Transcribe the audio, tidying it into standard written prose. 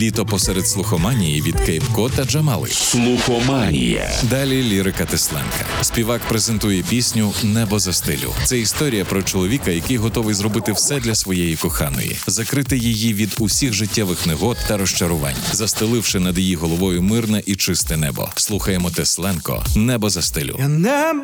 Літо посеред слухоманії від Кейпко та Джамали. Слухоманія. Далі лірика Тесленка. Співак презентує пісню «Небо за стилю». Це історія про чоловіка, який готовий зробити все для своєї коханої, закрити її від усіх життєвих негод та розчарувань, застеливши над її головою мирне і чисте небо. Слухаємо Тесленко «Небо за стилю». Небо